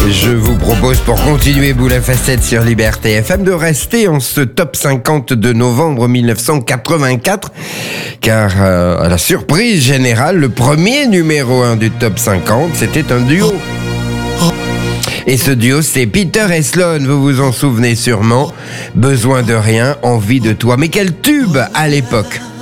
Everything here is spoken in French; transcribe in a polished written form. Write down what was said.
Je vous propose, pour continuer Boule à facettes sur Liberté FM, de rester en ce top 50 de novembre 1984, car à la surprise générale, le premier numéro 1 du top 50, c'était un duo. Et ce duo, c'est Peter et Sloan, vous vous en souvenez sûrement. Besoin de rien, envie de toi. Mais quel tube à l'époque!